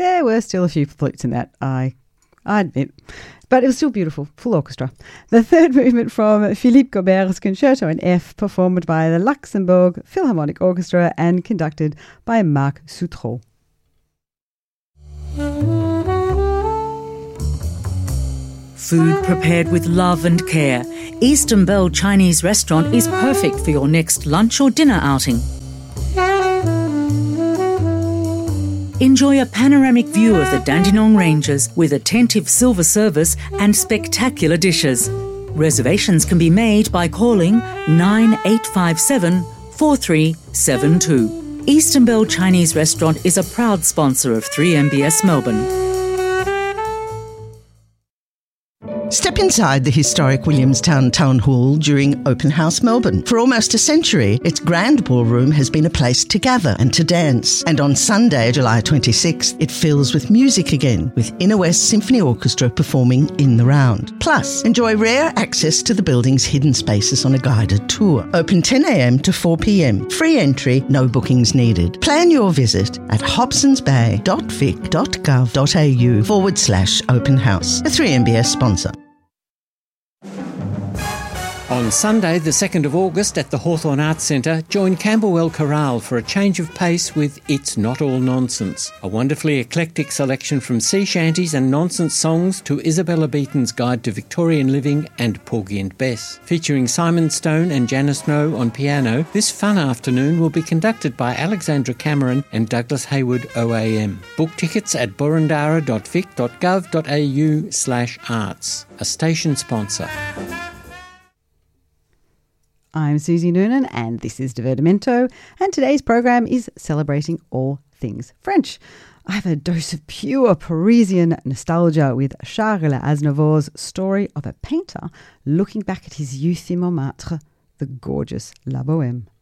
There were still a few flutes in that, I admit. But it was still beautiful, full orchestra. The third movement from Philippe Gaubert's Concerto in F, performed by the Luxembourg Philharmonic Orchestra and conducted by Marc Soutreau. Food prepared with love and care. Eastern Bell Chinese Restaurant is perfect for your next lunch or dinner outing. Enjoy a panoramic view of the Dandenong Ranges with attentive silver service and spectacular dishes. Reservations can be made by calling 9857 4372. Eastern Bell Chinese Restaurant is a proud sponsor of 3MBS Melbourne. Step inside the historic Williamstown Town Hall during Open House Melbourne. For almost a century, its grand ballroom has been a place to gather and to dance. And on Sunday, July 26th, it fills with music again, with Inner West Symphony Orchestra performing in the round. Plus, enjoy rare access to the building's hidden spaces on a guided tour. Open 10 a.m. to 4 p.m. Free entry, no bookings needed. Plan your visit at hobsonsbay.vic.gov.au/open house. A 3MBS sponsor. On Sunday, the 2nd of August at the Hawthorn Arts Centre, join Camberwell Chorale for a change of pace with It's Not All Nonsense, a wonderfully eclectic selection from sea shanties and nonsense songs to Isabella Beaton's Guide to Victorian Living and Porgy and Bess. Featuring Simon Stone and Janice Snow on piano, this fun afternoon will be conducted by Alexandra Cameron and Douglas Hayward OAM. Book tickets at burundara.vic.gov.au/arts, a station sponsor. I'm Susie Noonan and this is Divertimento, and today's program is celebrating all things French. I have a dose of pure Parisian nostalgia with Charles Aznavour's story of a painter looking back at his youth in Montmartre, the gorgeous La Bohème.